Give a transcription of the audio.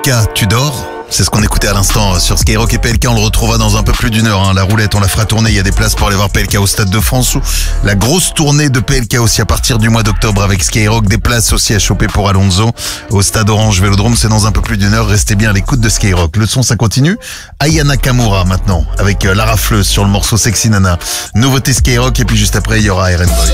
PLK, tu dors? C'est ce qu'on écoutait à l'instant sur Skyrock, et PLK on le retrouvera dans un peu plus d'une heure. La roulette on la fera tourner, il y a des places pour aller voir PLK au Stade de France. La grosse tournée de PLK aussi à partir du mois d'octobre avec Skyrock. Des places aussi à choper pour Alonso au Stade Orange Vélodrome, c'est dans un peu plus d'une heure. Restez bien à l'écoute de Skyrock. Le son ça continue. Aya Nakamura maintenant avec Lara Fleuve sur le morceau Sexy Nana. Nouveauté Skyrock, et puis juste après il y aura RN Boy.